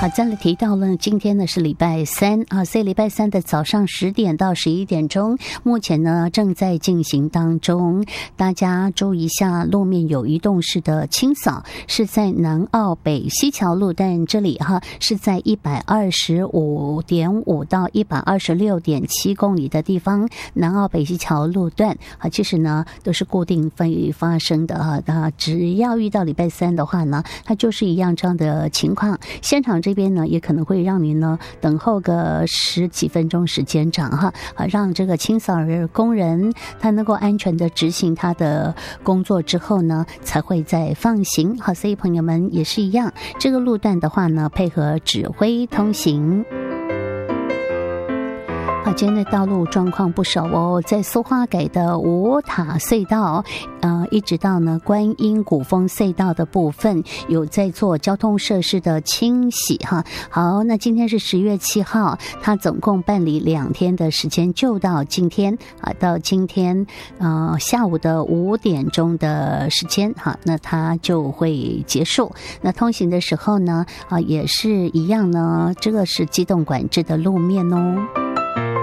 好，再来提到了今天呢是礼拜三啊，所以礼拜三的早上10点到11点钟，目前呢正在进行当中。大家注意一下，路面有移动式的清扫，是在南澳北西桥路段这里哈，是在125.5到126.7公里的地方，南澳北西桥路段啊，其实呢都是固定会发生的啊。那只要遇到礼拜三的话呢，它就是一样这样的情况。现场这边呢，也可能会让您呢等候个10几分钟时间长哈，让这个清扫工人他能够安全的执行他的工作之后呢，才会再放行。好，所以朋友们也是一样，这个路段的话呢，配合指挥通行。好，今天的道路状况不少哦，在苏花改的五塔隧道，一直到呢观音古峰隧道的部分，有在做交通设施的清洗哈。好，那今天是10月7号，它总共办理2天的时间，就到今天啊，到今天下午的5点钟的时间哈，那它就会结束。那通行的时候呢，也是一样呢，这个是机动管制的路面哦。